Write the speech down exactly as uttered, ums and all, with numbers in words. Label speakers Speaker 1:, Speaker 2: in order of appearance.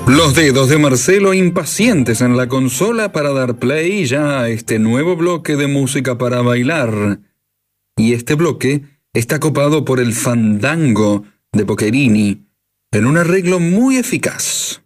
Speaker 1: Los dedos de Marcelo impacientes en la consola para dar play ya a este nuevo bloque de música para bailar. Y este bloque está copado por el fandango de Boccherini, en un arreglo muy eficaz.